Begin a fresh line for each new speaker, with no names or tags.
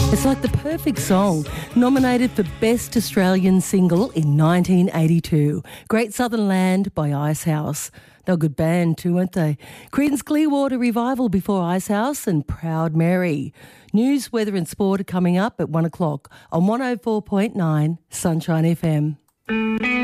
It's like the perfect song, nominated for Best Australian Single in 1982. Great Southern Land by Icehouse. They're a good band too, weren't they? Creedence Clearwater Revival before Icehouse and Proud Mary. News, weather and sport are coming up at 1 o'clock on 104.9 Sunshine FM.